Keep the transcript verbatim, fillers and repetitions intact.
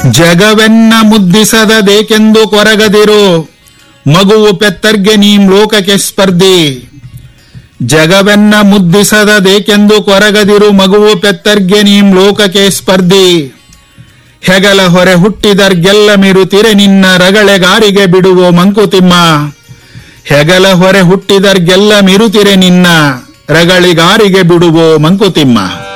ಜಗವೆನ್ನ ಮುದ್ದಿಸದೇಕೆಂದು ಕೊರಗದಿರು, ಮಗುವು ಪೆತ್ತರ್ಗೆ ನೀಂ ಲೋಕಕ್ಕೆ ಸ್ಪರ್ಧಿ. ಜಗವೆನ್ನ ಮುದ್ದಿಸದೇಕೆಂದು ಕೊರಗದಿರು, ಮಗುವು ಪೆತ್ತರ್ಗೆ ನೀಂ ಲೋಕಕ್ಕೆ ಸ್ಪರ್ಧಿ. ಹೆಗಲ ಹೊರೆ ಹುಟ್ಟಿದರ್ಗೆಲ್ಲ ಮಿರುತಿರೆ ನಿನ್ನ ರಗಳೆಗಾರಿಗೆ ಬಿಡುವೋ ಮಂಕುತಿಮ್ಮ. ಹೆಗಲ ಹೊರೆ ಹುಟ್ಟಿದರ್ಗೆಲ್ಲ ಮಿರುತಿರೆ ನಿನ್ನ ರಗಳಿಗಾರಿಗೆ ಬಿಡುವೋ ಮಂಕುತಿಮ್ಮ.